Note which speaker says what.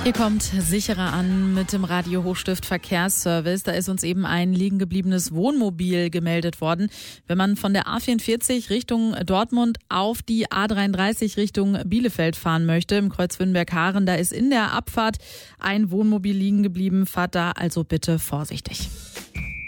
Speaker 1: Ihr kommt sicherer an mit dem Radio Hochstift Verkehrsservice. Da ist uns eben ein liegen gebliebenes Wohnmobil gemeldet worden. Wenn man von der A44 Richtung Dortmund auf die A33 Richtung Bielefeld fahren möchte, im Kreuz Wünnberg-Haaren, da ist in der Abfahrt ein Wohnmobil liegen geblieben. Fahrt da also bitte vorsichtig.